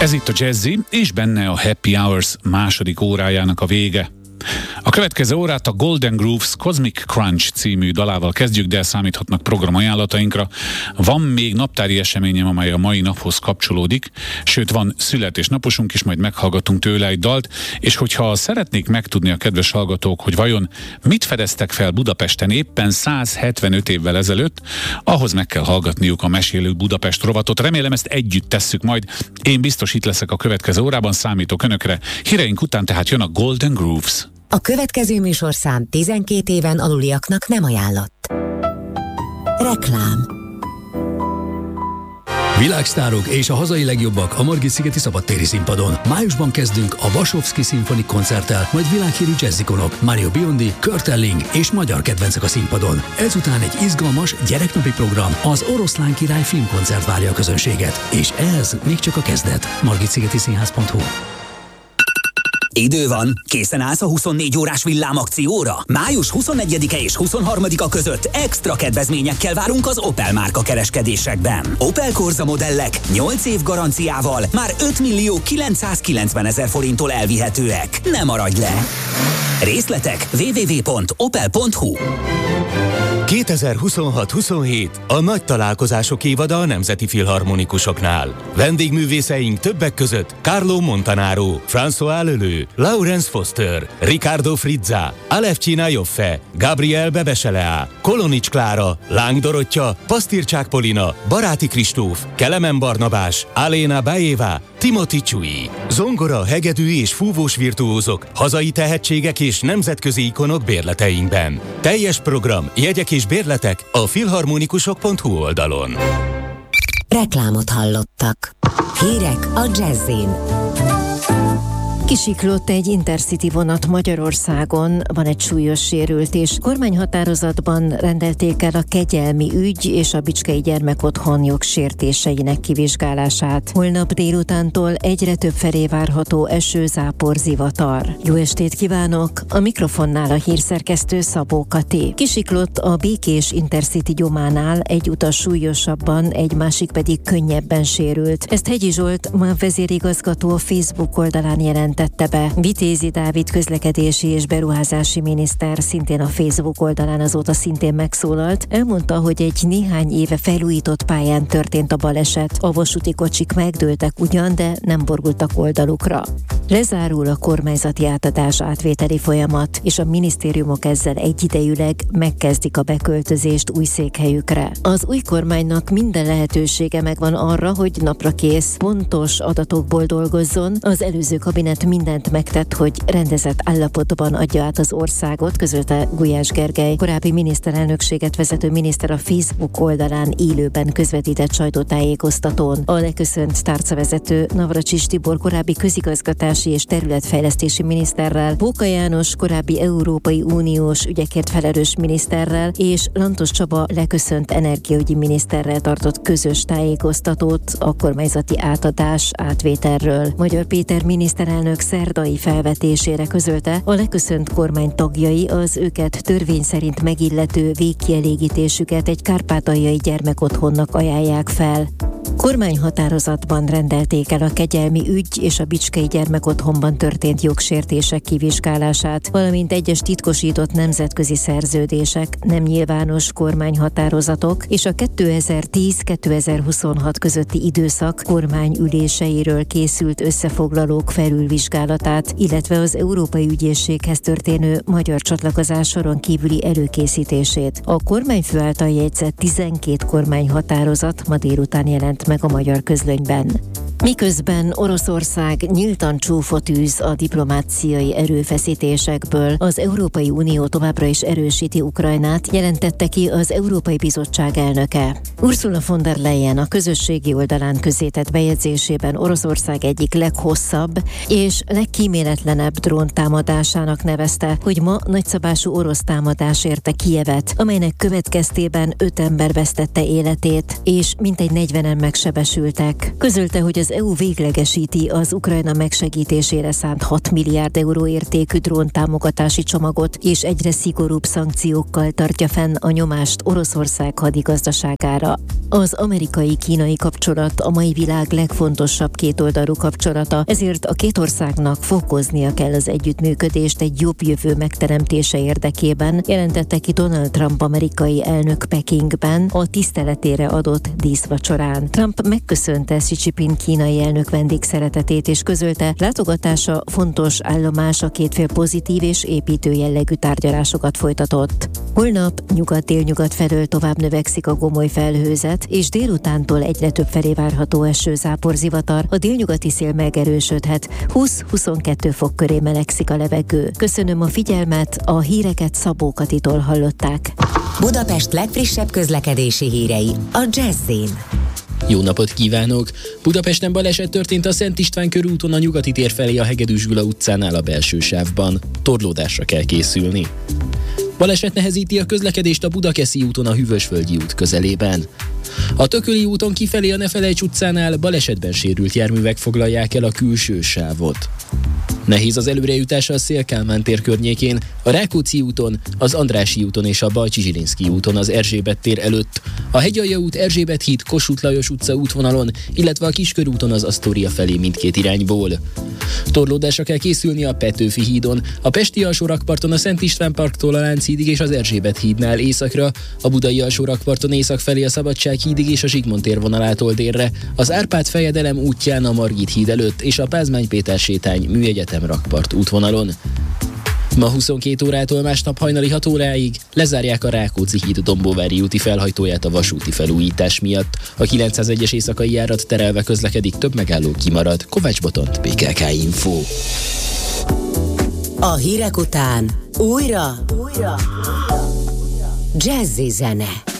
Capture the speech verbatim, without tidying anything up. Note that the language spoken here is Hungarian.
Ez itt a Jazzy, és benne a Happy Hours második órájának a vége. A következő órát a Golden Grooves Cosmic Crunch című dalával kezdjük, de számíthatnak programajánlatainkra. Van még naptári eseményem, amely a mai naphoz kapcsolódik, sőt van születésnaposunk is, majd meghallgatunk tőle egy dalt, és hogyha szeretnék megtudni a kedves hallgatók, hogy vajon mit fedeztek fel Budapesten éppen száz hetvenöt évvel ezelőtt, ahhoz meg kell hallgatniuk a Mesélő Budapest rovatot. Remélem ezt együtt tesszük majd. Én biztos itt leszek a következő órában, számítok önökre. Híreink után tehát jön a Golden Grooves. A következő műsorszám tizenkét éven aluliaknak nem ajánlott. Reklám. Világsztárok és a hazai legjobbak a Margit-szigeti szabadtéri színpadon. Májusban kezdünk a Vasovszky Szimfonik koncerttel, majd világhírű jazzikonok, Mario Biondi, Kurt Elling és magyar kedvencek a színpadon. Ezután egy izgalmas gyereknapi program, az Oroszlán Király filmkoncert várja a közönséget. És ez még csak a kezdet. margit-szigeti színház pont hu. Idő van, készen állsz a huszonnégy órás villámakcióra? május huszonegyedike és huszonharmadika között extra kedvezményekkel várunk az Opel márka kereskedésekben. Opel Corsa modellek nyolc év garanciával már ötmillió kilencszázkilencvenezer forinttól elvihetőek. Ne maradj le! Részletek double-u double-u double-u pont opel pont hu. kétezer-huszonhat huszonhét a nagy találkozások évada a Nemzeti Filharmonikusoknál. Vendégművészeink többek között Carlo Montanaro, François Leleu, Laurence Foster, Riccardo Frizza, Alevcsina Joffe, Gabriel Bebeselea, Kolonics Klára, Láng Dorottya, Pasztircsák Polina, Baráti Kristóf, Kelemen Barnabás, Aléna Bajeva, Timothy Csui. Zongora, hegedű és fúvós virtuózok, hazai tehetségek és nemzetközi ikonok bérleteinkben. Teljes program, jegyek és bérletek a filharmonikusok pont hu oldalon. Reklámot hallottak. Hírek a Jazzin. Kisiklott egy Intercity vonat Magyarországon, van egy súlyos sérült, és kormányhatározatban rendelték el a kegyelmi ügy és a Bicskei Gyermekotthon jogsértéseinek kivizsgálását. Holnap délutántól egyre több felé várható eső, zápor, zivatar. Jó estét kívánok! A mikrofonnál a hírszerkesztő Szabó Kati. Kisiklott a Békés Intercity gyománál, egy utas súlyosabban, egy másik pedig könnyebben sérült. Ezt Hegyi Zsolt, ma vezérigazgató a Facebook oldalán jelentette be. Vitézi Dávid közlekedési és beruházási miniszter szintén a Facebook oldalán azóta szintén megszólalt. Elmondta, hogy egy néhány éve felújított pályán történt a baleset. A vasúti kocsik megdőltek ugyan, de nem borultak oldalukra. Lezárul a kormányzati átadás átvételi folyamat, és a minisztériumok ezzel egyidejűleg megkezdik a beköltözést új székhelyükre. Az új kormánynak minden lehetősége megvan arra, hogy naprakész, pontos adatokból dolgozzon. Az előző kabinet mindent megtett, hogy rendezett állapotban adja át az országot, közölte Gulyás Gergely. Korábbi miniszterelnökséget vezető miniszter a Facebook oldalán élőben közvetített sajtótájékoztatón. A leköszönt tárcavezető Navracsics Tibor korábbi közigazgatási és területfejlesztési miniszterrel, Bóka János korábbi Európai Uniós ügyekért felelős miniszterrel és Lantos Csaba leköszönt energiaügyi miniszterrel tartott közös tájékoztatót a kormányzati átadás átvételről. Magyar Péter miniszterelnök szerdai felvetésére közölte, a leköszönt kormány tagjai az őket törvény szerint megillető végkielégítésüket egy kárpátaljai gyermekotthonnak ajánlják fel. Kormányhatározatban rendelték el a kegyelmi ügy és a Bicskei Gyermekotthonban történt jogsértések kivizsgálását, valamint egyes titkosított nemzetközi szerződések, nem nyilvános kormányhatározatok és a kétezer-tíz-kétezer-huszonhat közötti időszak kormányüléseiről készült összefoglalók felülvizsgálatát, illetve az Európai Ügyészséghez történő magyar csatlakozás soron kívüli előkészítését. A kormányfő által jegyzett tizenkét kormányhatározat ma délután jelent meg a magyar közlönyben. Miközben Oroszország nyíltan csúfot űz a diplomáciai erőfeszítésekből, az Európai Unió továbbra is erősíti Ukrajnát, jelentette ki az Európai Bizottság elnöke. Ursula von der Leyen a közösségi oldalán közzétett bejegyzésében Oroszország egyik leghosszabb és legkíméletlenebb dróntámadásának nevezte, hogy ma nagyszabású orosz támadás érte Kijevet, amelynek következtében öt ember vesztette életét, és mintegy negyvenen megsebesültek. Közölte, hogy az é u véglegesíti az Ukrajna megsegítésére szánt hat milliárd euró értékű drón támogatási csomagot, és egyre szigorúbb szankciókkal tartja fenn a nyomást Oroszország hadigazdaságára. Az amerikai-kínai kapcsolat a mai világ legfontosabb kétoldalú kapcsolata, ezért a két országnak fokoznia kell az együttműködést egy jobb jövő megteremtése érdekében, jelentette ki Donald Trump amerikai elnök Pekingben a tiszteletére adott díszvacsorán. Trump megköszönte Xi Jinping kínai elnök vendégszeretetét és közölte, látogatása fontos állomás, a két fél pozitív és építő jellegű tárgyalásokat folytatott. Holnap nyugat-délnyugat felől tovább növekszik a gomoly felhőzet, és délutántól egyre több felé várható eső-záporzivatar, a délnyugati szél megerősödhet, húsz-huszonkettő fok köré melegszik a levegő. Köszönöm a figyelmet, a híreket Szabó Katitól hallották. Budapest legfrissebb közlekedési hírei a Jazz-in. Jó napot kívánok! Budapesten baleset történt a Szent István körúton a Nyugati tér felé a Hegedűs Gyula utcánál a belső sávban. Torlódásra kell készülni. Baleset nehezíti a közlekedést a Budakeszi úton a Hűvösvölgyi út közelében. A Tököli úton kifelé a Nefelejts utcánál balesetben sérült járművek foglalják el a külső sávot. Nehéz az előrejutás a Széll-Kálmán tér környékén, a Rákóczi úton, az Andrássy úton és a Bajcsy-Zsilinszky úton az Erzsébet tér előtt, a Hegyalja út, Erzsébet híd, Kossuth Lajos utca útvonalon, illetve a Kiskörúton az Asztória felé mindkét irányból. Torlódásra kell készülni a Petőfi hídon, a Pesti alsórakparton a Szent István parktól a Lánchídig és az Erzsébet hídnál északra, a Budai alsórakparton észak felé a Szabadság hídig és a Zsigmond tér vonalától délre, az Árpád fejedelem útján a Margit híd előtt és a Pázmány Péter sétány Műegyetem rakpart útvonalon. Ma huszonkét órától másnap hajnali hat óráig lezárják a Rákóczi híd Dombóvári úti felhajtóját a vasúti felújítás miatt. A kilencszázegyes éjszakai járat terelve közlekedik, több megálló kimarad. Kovács Botont, bé ká ká Info. A hírek után újra, újra. Jazzy zene.